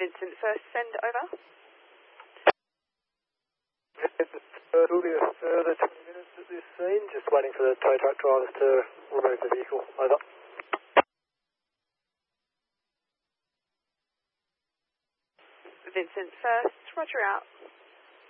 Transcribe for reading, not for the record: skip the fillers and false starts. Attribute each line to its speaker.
Speaker 1: Vincent First, send over.
Speaker 2: It'll be a further 20 minutes at this scene, just waiting for the tow truck drivers to remove the vehicle. Over.
Speaker 1: Vincent First, roger out.